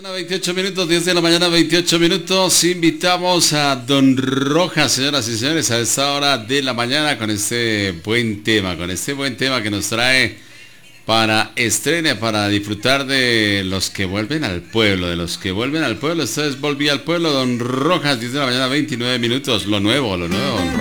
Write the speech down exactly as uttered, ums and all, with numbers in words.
Mañana veintiocho minutos, diez de la mañana, veintiocho minutos. Invitamos a Don Rojas, señoras y señores, a esta hora de la mañana con este buen tema, con este buen tema que nos trae para estrene, para disfrutar de los que vuelven al pueblo, de los que vuelven al pueblo. Ustedes volví al pueblo, Don Rojas, diez de la mañana, veintinueve minutos. Lo nuevo, lo nuevo, Don Rojas.